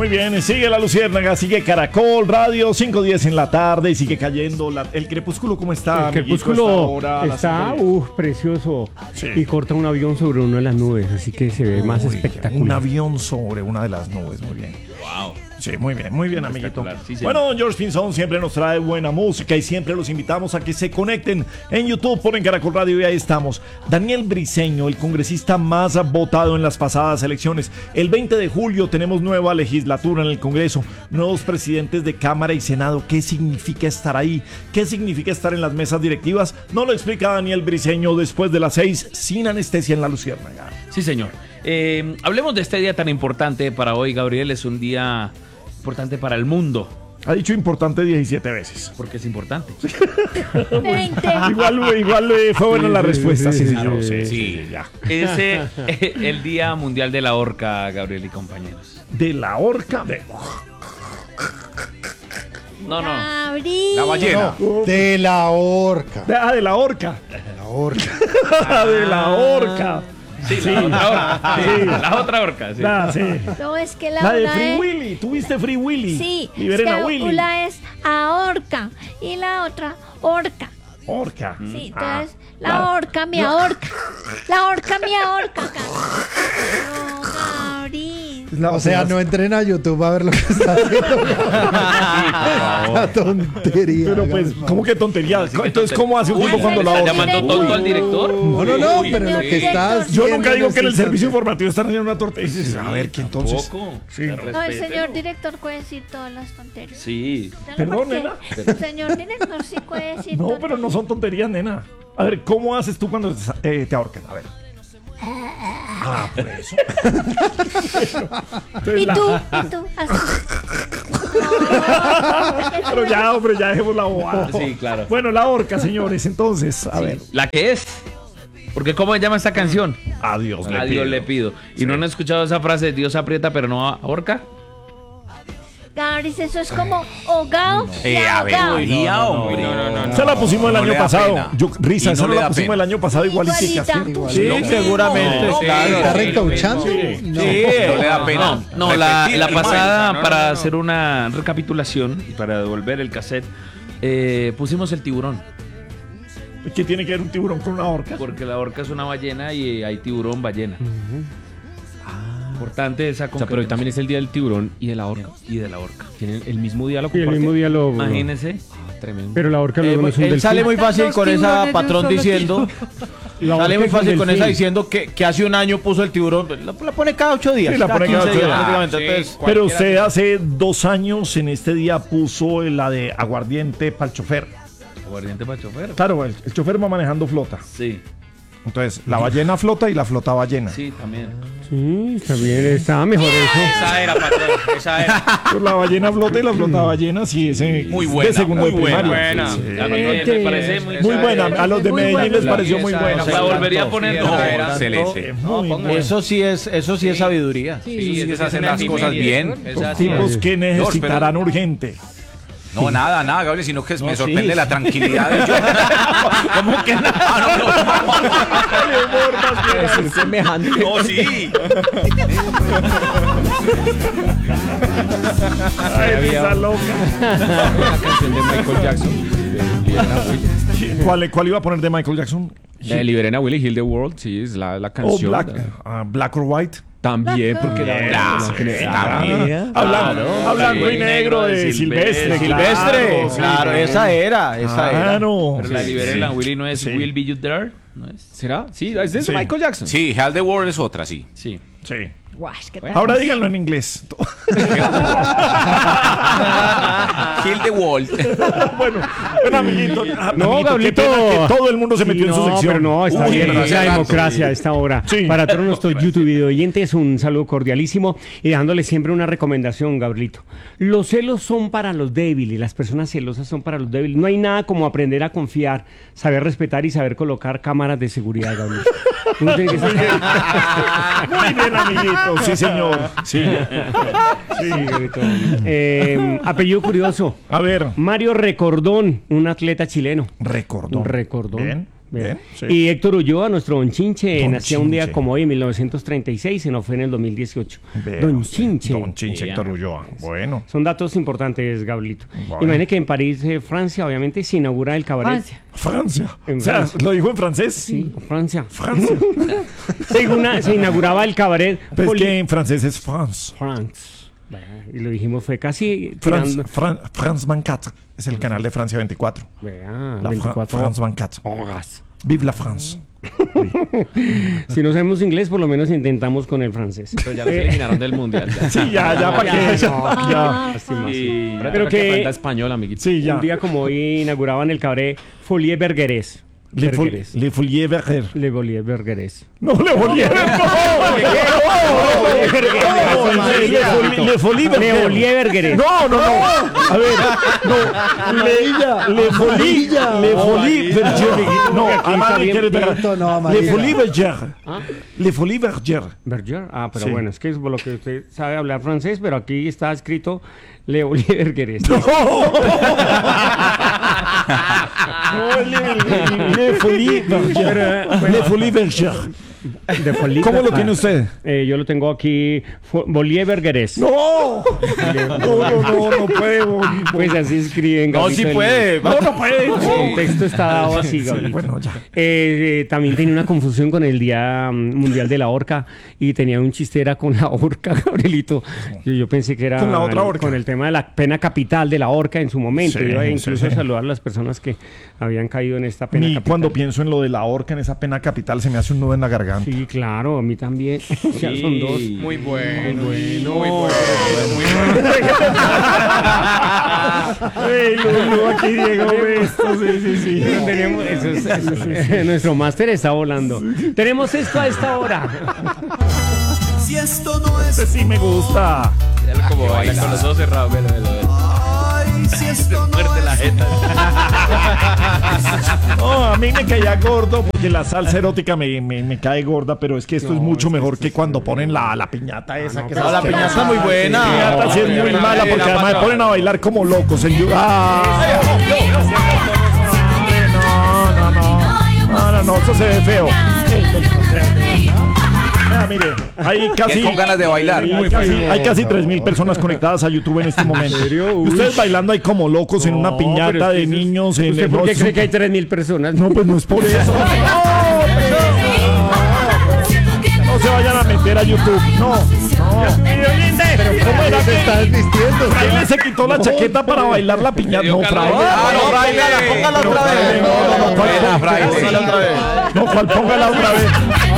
Muy bien, sigue la Luciérnaga, sigue Caracol Radio, 5:10 en la tarde y sigue cayendo el crepúsculo. ¿Cómo está? El crepúsculo está precioso. Sí. Y corta un avión sobre una de las nubes, así que se ve más espectacular. Un avión sobre una de las nubes, muy bien. Wow. Sí, muy bien, amiguito. Sí, bueno, don George Pinzón siempre nos trae buena música y siempre los invitamos a que se conecten en YouTube, ponen Caracol Radio y ahí estamos. Daniel Briceño, el congresista más votado en las pasadas elecciones. El 20 de julio tenemos nueva legislatura en el Congreso, nuevos presidentes de Cámara y Senado. ¿Qué significa estar ahí? ¿Qué significa estar en las mesas directivas? No lo explica Daniel Briceño después de las 6, sin anestesia en la Luciérnaga. Sí, señor. Hablemos de este día tan importante para hoy, Gabriel. Es un día importante para el mundo. Ha dicho importante 17 veces. Porque es importante. 20. Igual fue buena la respuesta. Sí, claro, señor. sí. Ya. Es el Día Mundial de la Orca, Gabriel y compañeros. De la orca. No. Gabriel. La ballena. De la orca. De la orca. La orca. De la orca. Sí, la otra orca. Sí, la otra orca, sí. Sí. No, es que La de una Free es... Willy. ¿Tuviste Free Willy? Sí, Liberen es a que Willy. una es ahorca y la otra orca. Orca. Sí, entonces la orca me ahorca. La orca me ahorca. No, Gabriel. O sea, no entren a YouTube a ver lo que está haciendo. La tontería. Pero pues, ¿cómo que tontería? Entonces, ¿cómo hace un tipo cuando la ¿Está orca? llamando tonto al director? No, pero lo que estás. Yo nunca digo que en el servicio informativo están haciendo una torta. Y dices, a ver, ¿qué entonces? Poco. Sí. No, el señor director puede decir todas las tonterías. Sí. Perdón, nena. El señor director sí puede decir No, tonterías. pero no son tonterías, nena. A ver, ¿cómo haces tú cuando te ahorcan? A ver. Por eso. Entonces, ¿Y tú? Así. Pero ya, hombre, ya dejemos la bobada. Sí, claro. Bueno, la orca, señores, entonces, a ver. ¿La que es? Porque ¿cómo se llama esta canción? Adiós, A Dios le pido. ¿Y no han escuchado esa frase de Dios aprieta pero no ahorca? Gabriel, eso es como hogao y A ver, ahogao. María, hombre. Esa la pusimos el No año le da pasado. pena. Risa, Y esa no no le la da pusimos pena. el año pasado igualitica. Igualita. Sí, seguramente. ¿Está Claro. recauchando? Sí. No. No le da pena. No, la Repetir, pasada, no, para no. hacer una recapitulación y para devolver el cassette, pusimos el tiburón. ¿Qué tiene que ver un tiburón con una orca? Porque la orca es una ballena y hay tiburón ballena. Importante esa O sea, pero hoy concreción. también es el día del tiburón y de la orca. Y de la orca. Tienen el mismo día, lo Y el comparten. mismo diálogo. Imagínense. Tremendo. Pero la orca luego no es un Él delfín. sale muy fácil Los con esa tiburones de un patrón solo diciendo. La orca Sale muy es un fácil con delfín. esa diciendo que hace un año puso el tiburón. La pone cada 8 días. Sí, la pone cada 8 días. prácticamente. Sí. Entonces, Pero usted hace 2 años en este día puso la de aguardiente para el chofer. Aguardiente para chofer. Claro, el chofer va manejando flota. Sí, Entonces, la ballena flota y la flota ballena. sí, también. Sí, está bien, está mejor eso. Esa era, patrón. Esa era. Pues la ballena flota y la flota ballena, sí, ese Muy de buena, segundo muy de primaria. buena. Sí, A mí me parece muy buena. A los de Muy Medellín buena. les pareció muy Esa buena. era. La volvería a poner. No, No, excelente. Muy buena. eso sí es sabiduría. Sí, es hacer las cosas bien. Tipos que necesitarán urgente. No, nada, Gabriel, sino que me sorprende la tranquilidad de yo. ¿Cómo que nada? Es semejante. No, sí. Ay, esa loca. La canción de Michael Jackson. de Liberen a Willy. ¿Cuál iba a poner de Michael Jackson? Liberen a Willy, Heal the World. Sí, es la Oh, canción. Black or White. También, porque era Hablando y negro de Silvestre. Silvestre, claro, esa era. Claro. Pero la Liberen a Willy no es Sí. Will Be You There. ¿No es? ¿Será? Sí, es de Sí. Michael Jackson. Sí, Hell the World es otra, sí. Sí. Sí. Guay, ¿qué tal? Ahora díganlo en inglés. Kill the World. bueno, amiguito. No, Gablito. Qué pena que todo el mundo se metió en su sección. Pero no, está Uy, bien. pero Es hace la rato, democracia a esta hora. Sí. Para todos nuestros YouTube video oyentes, un saludo cordialísimo y dejándole siempre una recomendación, Gabrielito. Los celos son para los débiles, las personas celosas son para los débiles. No hay nada como aprender a confiar, saber respetar y saber colocar cámaras de seguridad, Gabrielito. Uno tiene que ser... Muy bien, amiguito. Sí, señor. Sí. Sí, Gabrielito. Apellido curioso. A ver. Mario Recordón, un atleta chileno. Recordón. Recordón. Bien. Bien, sí. Y Héctor Ulloa, nuestro Don Chinche, Don nacía un día Chinche. como hoy en 1936, se nos fue en el 2018. Vea Don usted, Chinche. Don Chinche Héctor Ulloa. Bueno. Son datos importantes, Gablito. Bueno. Imagine que en París, Francia, obviamente, se inaugura el cabaret. Francia. En O sea, Francia. ¿lo dijo en francés? Sí, Francia. Francia. Se inauguraba el cabaret. Pero es Poli- que en francés es France. France. Vea, y lo dijimos, fue casi France, tirando. France 24. Es el canal de Francia 24. Vea, La 24 France 24. horas. Vive la France. Si no sabemos inglés, por lo menos intentamos con el francés. Pero ya los eliminaron del mundial. Ya. Sí, ya, ¿para qué? Ya. Lástima, sí. Y Pero que- aprenda español, amiguito. Sí, ya. Un día como hoy inauguraban el cabaret Folie Bergerés. Bergerés. Le Folie Berger. Le Folie Bergerés. No, Le Folie Le Folie Le Berger. Folie Bergerés. No, no, no. A ver, no. Le Folie Berger. No, Aquí está además bien quiere pinto, no, Le amarilla. Folie Berger. Le Folie Berger. Berger. Ah, pero Sí. bueno, es que es por lo que usted sabe hablar francés, pero aquí está escrito Le Folie Bergerés. No, Le Folie Berger. Le Folie Berger. De Folie ¿Cómo lo Berger. tiene usted? Yo lo tengo aquí, Folie Bergerés. No, no puede. Pues así escriben. No, Gabriel, sí en- puede. No puede. El contexto está dado así, Sí, Gabriel. bueno, ya. También tenía una confusión con el Día Mundial de la Orca y tenía un chistera con la orca, Gabrielito. Yo pensé que era Con la otra orca. con el tema de la pena capital de la orca en su momento. Sí, Iba incluso sí. a saludar a las personas que habían caído en esta pena Ni capital. cuando pienso en lo de la horca, en esa pena capital, se me hace un nudo en la garganta. Sí, claro, a mí también. Ya son dos. Muy bueno. Ey, Lulu, aquí Diego esto, sí. Tenemos, nuestro máster está volando. Tenemos esto a esta hora. Si esto no es Este sí me gusta. Míralo como baila con los ojos cerrados. Velo. ay, si esto no Fuerte la es jeta. No, a mí me caía gordo porque la salsa erótica me cae gorda, pero es que esto es mucho mejor que cuando ponen la piñata esa. que No, la piñata está muy buena. La piñata sí es muy mala porque además me ponen a bailar como locos en No, eso se ve feo. Ah, mire, hay casi, con ganas de bailar. hay casi 3.000 personas conectadas a YouTube en este momento. Ustedes bailando ahí como locos en una piñata de niños. ¿Usted por qué cree que hay 3.000 personas? No, pues no es por eso. No se vayan a meter a YouTube. No. Pero ¿cómo era Se que está vistiendo. Fraile se quitó la chaqueta para bailar la piñata? No, Fraile. Póngala otra vez. Buena, Fraile. Póngala otra vez. No, ¿cuál? Póngala otra vez.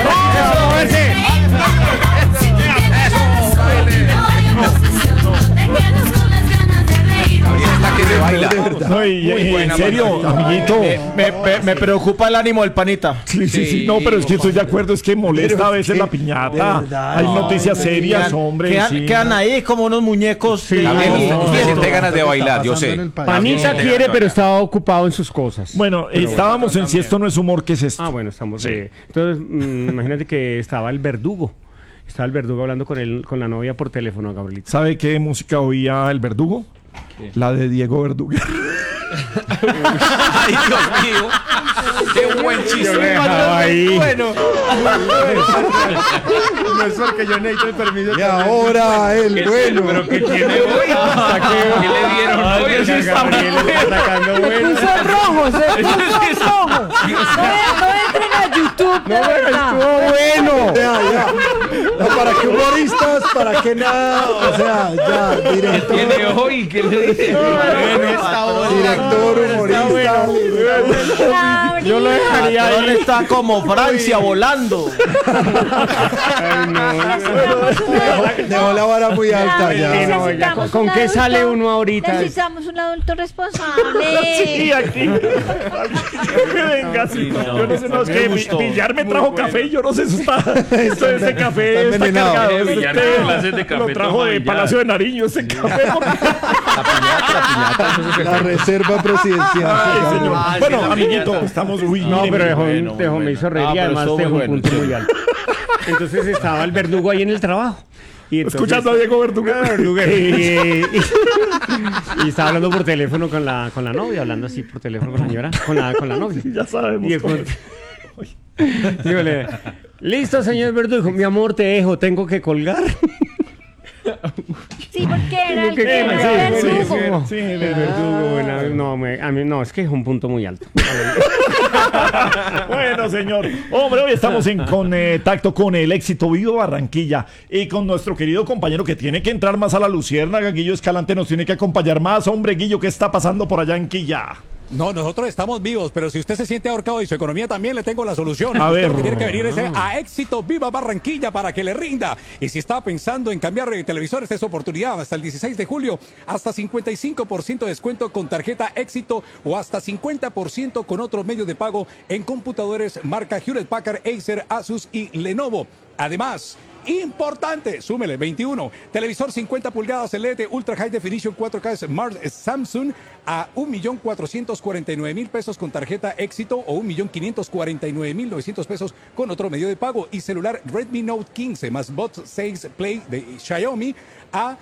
Gabriel es la que se baila. No, en serio, amiguito. Me preocupa el ánimo del panita. Sí. No, pero es que estoy de acuerdo. Es que molesta a veces la piñata. verdad. Hay noticias serias, hombre. sí. Quedan ahí como unos muñecos. Gabriel, usted siente ganas de bailar, yo sé. Panita quiere, pero estaba ocupado en sus cosas. Bueno, estábamos en Si esto no es humor, ¿qué es esto? Ah, bueno, estamos. Entonces, imagínate que estaba el verdugo. Estaba el verdugo hablando con la novia por teléfono, Gabrielito. ¿Sabe qué música oía el verdugo? La de Diego Verdugo. Ay, Dios mío. Qué buen chiste. Bueno. No es porque yo necesito el permiso. Y ahora el bueno. Pero ¿qué tiene hoy? ¿Qué le dieron hoy? Gabriel está sacando bueno. Se puso rojo. No entren a YouTube, de verdad. Estuvo bueno. Ya. No, ¿para qué humoristas? ¿Para qué nada? O sea, ya, ¿Qué director, tiene hoy? ¿Qué le dieron? director, humorista. Yo lo dejaría Ahora ahí. está como Francia volando. Dejó la vara muy alta Sí, ya. no, ya, ¿con qué sale uno ahorita? Necesitamos un adulto responsable. Sí, aquí. Venga, sí. Yo no sé, no, es que Villar me trajo café y yo no sé, eso está. Este café está está envenenado. cargado. Villar Este, no clases de café, lo trajo toma de Villar. Palacio de Nariño, ese café. La reserva presidencial. Ay, señor. Bueno, amiguito, estamos. Uy, No, mire, pero mire. me hizo reír y pero además estuvo dejó muy un bueno, punto sí. muy alto. Entonces estaba el verdugo ahí en el trabajo Y entonces, escuchando a Diego Verduguer. Y estaba hablando por teléfono con la novia, hablando así por teléfono con la señora, con la novia. Ya sabemos. Y después, dígole, listo, señor Verdugo, mi amor, te dejo, tengo que colgar. Sí, porque era el que era el verdugo. Sí, el verdugo. Bueno, a mí no, es que es un punto muy alto. Bueno, señor. Hombre, hoy estamos en contacto con el éxito Viva Barranquilla y con nuestro querido compañero que tiene que entrar más a la luciérnaga. Guillo Escalante nos tiene que acompañar más. Hombre, Guillo, ¿qué está pasando por allá en Quilla? No, nosotros estamos vivos, pero si usted se siente ahorcado y su economía también, le tengo la solución. A ver. Lo que tiene que venir es a Éxito Viva Barranquilla para que le rinda. Y si está pensando en cambiar de televisores, es oportunidad. Hasta el 16 de julio, hasta 55% de descuento con tarjeta Éxito o hasta 50% con otro medio de pago en computadores marca Hewlett Packard, Acer, Asus y Lenovo. Además, importante, súmele 21, televisor 50 pulgadas LED Ultra High Definition 4K Smart Samsung a 1.449.000 pesos con tarjeta Éxito o 1.549.900 pesos con otro medio de pago, y celular Redmi Note 15 más Buds 6 Play de Xiaomi a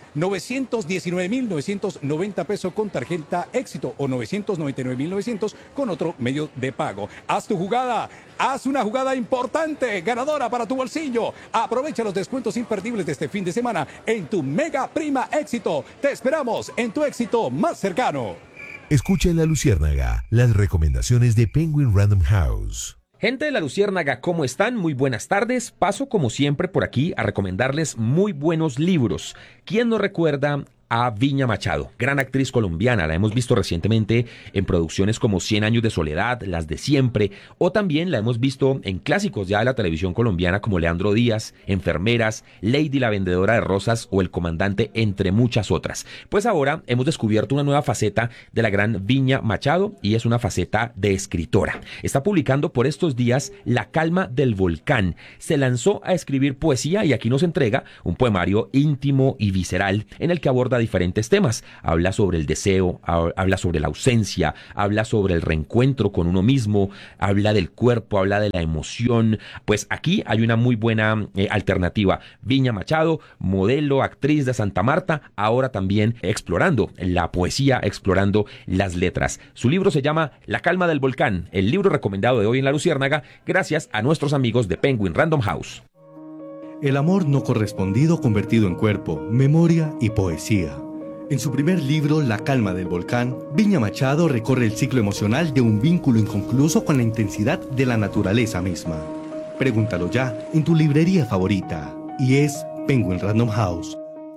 919.990 pesos con tarjeta Éxito o 999.900 con otro medio de pago. Haz tu jugada, haz una jugada importante, ganadora para tu bolsillo. Aprovecha los descuentos imperdibles de este fin de semana en tu Mega Prima Éxito. Te esperamos en tu Éxito más cercano. Escucha en La Luciérnaga las recomendaciones de Penguin Random House. Gente de La Luciérnaga, ¿cómo están? Muy buenas tardes. Paso como siempre por aquí a recomendarles muy buenos libros. ¿Quién no recuerda a Viña Machado? Gran actriz colombiana, la hemos visto recientemente en producciones como 100 años de soledad, Las de siempre, o también la hemos visto en clásicos ya de la televisión colombiana como Leandro Díaz, Enfermeras, Lady la vendedora de rosas o El comandante, entre muchas otras. Pues ahora hemos descubierto una nueva faceta de la gran Viña Machado y es una faceta de escritora. Está publicando por estos días La calma del volcán. Se lanzó a escribir poesía y aquí nos entrega un poemario íntimo y visceral en el que aborda diferentes temas. Habla sobre el deseo, habla sobre la ausencia, habla sobre el reencuentro con uno mismo, habla del cuerpo, habla de la emoción. Pues aquí hay una muy buena alternativa. Viña Machado, modelo, actriz de Santa Marta, ahora también explorando la poesía, explorando las letras. Su libro se llama La calma del volcán, el libro recomendado de hoy en La Luciérnaga, gracias a nuestros amigos de Penguin Random House. El amor no correspondido convertido en cuerpo, memoria y poesía. En su primer libro, La calma del volcán, Viña Machado recorre el ciclo emocional de un vínculo inconcluso con la intensidad de la naturaleza misma. Pregúntalo ya en tu librería favorita. Y es Penguin Random House.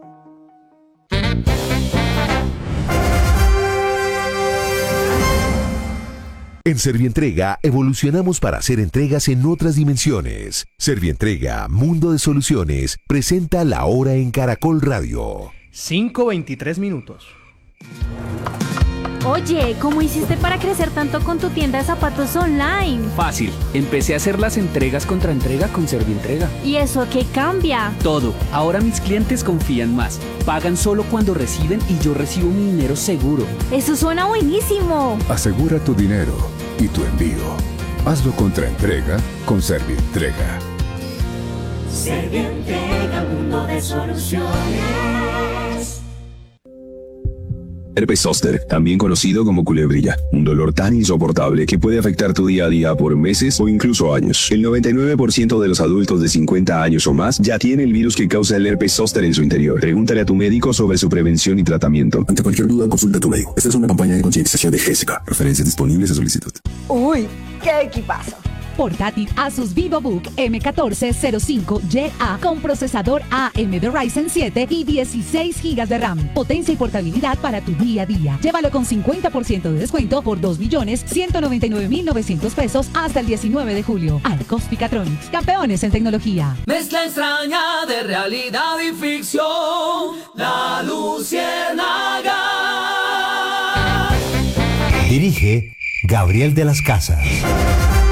En Servientrega evolucionamos para hacer entregas en otras dimensiones. Servientrega, Mundo de Soluciones, presenta La Hora en Caracol Radio. 5:23 minutos. Oye, ¿cómo hiciste para crecer tanto con tu tienda de zapatos online? Fácil, empecé a hacer las entregas contra entrega con Servientrega. ¿Y eso qué cambia? Todo, ahora mis clientes confían más. Pagan solo cuando reciben y yo recibo mi dinero seguro. ¡Eso suena buenísimo! Asegura tu dinero y tu envío. Hazlo contra entrega con Servientrega. Servientrega, mundo de soluciones. Herpes zóster, también conocido como culebrilla, un dolor tan insoportable que puede afectar tu día a día por meses o incluso años. El 99% de los adultos de 50 años o más ya tiene el virus que causa el herpes zóster en su interior. Pregúntale a tu médico sobre su prevención y tratamiento. Ante cualquier duda, consulta a tu médico. Esta es una campaña de concientización de Jessica. Referencias disponibles a solicitud. ¡Uy! ¡Qué equipazo! Portátil Asus VivoBook M1405YA con procesador AMD Ryzen 7 y 16 GB de RAM. Potencia y portabilidad para tu día a día. Llévalo con 50% de descuento por 2.199.900 pesos hasta el 19 de julio. Arcos Picatronics, campeones en tecnología. Mezcla extraña de realidad y ficción. La Luciérnaga. Dirige Gabriel de las Casas.